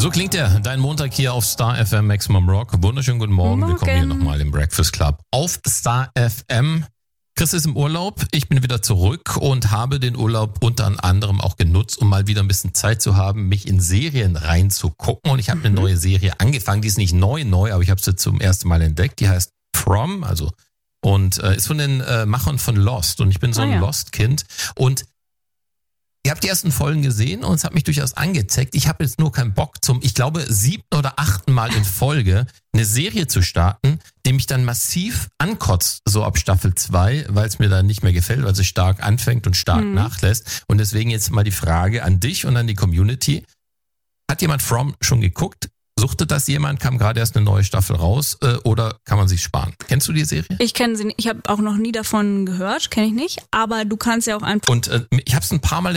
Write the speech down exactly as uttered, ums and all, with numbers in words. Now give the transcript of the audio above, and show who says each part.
Speaker 1: So klingt der, dein Montag hier auf Star F M Maximum Rock. Wunderschönen guten Morgen.
Speaker 2: Morgen.
Speaker 1: Willkommen hier nochmal im Breakfast Club auf Star F M. Chris ist im Urlaub, ich bin wieder zurück und habe den Urlaub unter anderem auch genutzt, um mal wieder ein bisschen Zeit zu haben, mich in Serien reinzugucken. Und ich habe eine
Speaker 2: Mhm.
Speaker 1: neue Serie angefangen, die ist nicht neu, neu, aber ich habe sie zum ersten Mal entdeckt. Die heißt From, also und äh, ist von den äh, Machern von Lost. Und ich bin so ein
Speaker 2: Ah, ja.
Speaker 1: Lost-Kind. Und ihr habt die ersten Folgen gesehen und es hat mich durchaus angezeckt. Ich habe jetzt nur keinen Bock zum, ich glaube, siebten oder achten Mal in Folge eine Serie zu starten, die mich dann massiv ankotzt, so ab Staffel zwei, weil es mir dann nicht mehr gefällt, weil sie stark anfängt und stark
Speaker 2: Mhm.
Speaker 1: nachlässt. Und deswegen jetzt mal die Frage an dich und an die Community. Hat jemand From schon geguckt? Suchte das jemand? Kam gerade erst eine neue Staffel raus äh, oder kann man sich sparen? Kennst du die Serie?
Speaker 2: Ich kenne sie nicht. Ich habe auch noch nie davon gehört, kenne ich nicht. Aber du kannst ja auch einfach
Speaker 1: Und äh, ich habe es ein paar Mal